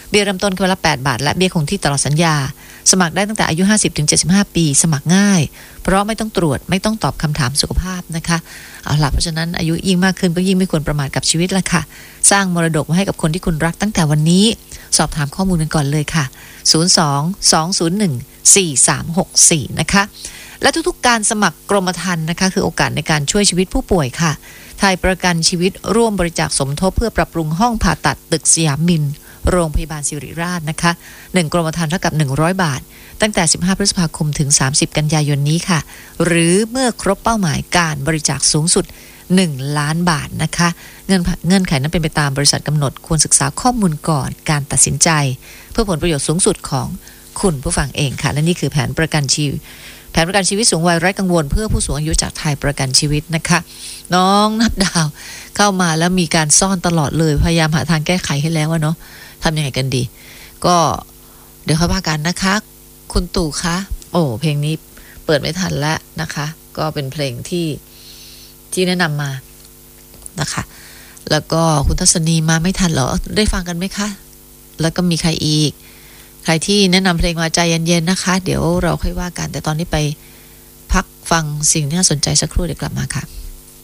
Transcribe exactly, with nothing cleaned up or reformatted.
เบี้ยเริ่มต้นคนละแปดบาทและเบี้ยคงที่ตลอดสัญญาสมัครได้ตั้งแต่อายุ ห้าสิบถึงเจ็ดสิบห้า ปีสมัครง่ายเพราะไม่ต้องตรวจไม่ต้องตอบคำถามสุขภาพนะคะเอาล่ะเพราะฉะนั้นอายุยิ่งมากขึ้นก็ยิ่งไม่ควรประมาทกับชีวิตละค่ะสร้างมรดกไว้ให้กับคนที่คุณรักตั้งแต่วันนี้สอบถามข้อมูลกันก่อนเลยค่ะศูนย์ สอง สอง ศูนย์ หนึ่ง สี่ สาม หก สี่นะคะและทุกๆการสมัครกรมธรรม์นะคะคือโอกาสในการช่วยชีวิตผู้ป่วยค่ะไทยประกันชีวิตร่วมบริจาคสมทบเพื่อปรับปรุงห้องผ่าตัดตึกสยามมินโรงพยาบาลศิริราชนะคะหนึ่งกรมธรรม์เท่ากับหนึ่งร้อยบาทตั้งแต่สิบห้าพฤษภาคมถึงสามสิบกันยายนนี้ค่ะหรือเมื่อครบเป้าหมายการบริจาคสูงสุดหนึ่งล้านบาทนะคะเงื่อนเงื่อนไขนั้นเป็นไปตามบริษัทกำหนดควรศึกษาข้อมูลก่อนการตัดสินใจเพื่อผลประโยชน์สูงสุดของคุณผู้ฟังเองค่ะและนี่คือแผนประกันชีวิตแผนประกันชีวิตสูงวัยไร้กังวลเพื่อผู้สูงอายุจากไทยประกันชีวิตนะคะน้องนับดาวเข้ามาแล้วมีการซ่อนตลอดเลยพยายามหาทางแก้ไขให้แล้วเนาะทำยังไงกันดีก็เดี๋ยวค่อยว่ากันนะคะคุณตู่คะโอ้เพลงนี้เปิดไม่ทันแล้วนะคะก็เป็นเพลงที่ที่แนะนำมานะคะแล้วก็คุณทัศนีมาไม่ทันเหรอได้ฟังกันไหมคะแล้วก็มีใครอีกใครที่แนะนำเพลงมาใจเย็นๆนะคะเดี๋ยวเราค่อยว่ากันแต่ตอนนี้ไปพักฟังสิ่งที่น่าสนใจสักครู่เดี๋ยวกลับมาค่ะ